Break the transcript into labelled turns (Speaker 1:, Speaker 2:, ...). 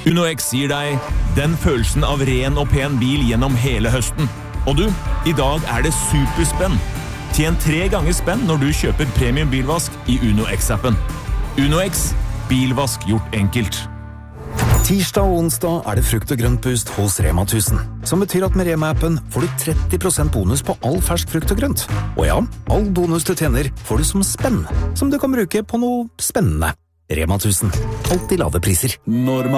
Speaker 1: UnoX gir deg den følelsen av ren og pen bil gjennom hele høsten. Og du, i dag det superspenn. Tjen 3 ganger spenn når du kjøper premium bilvask i UnoX-appen. UnoX, bilvask gjort enkelt.
Speaker 2: Tirsdag og onsdag det frukt- og grøntboost hos Rema 1000, som betyr at med Rema-appen får du 30% bonus på all fersk frukt og grønt. Og ja, all bonus du tjener får du som spenn, som du kan bruke på noe spennende. Rema 1000, alltid lave priser.
Speaker 3: Når man